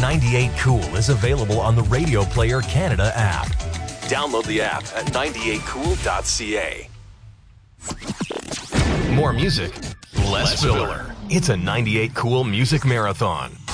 98 Cool is available on the Radio Player Canada app. Download the app at 98cool.ca. More music, less filler. It's a 98 Cool Music Marathon.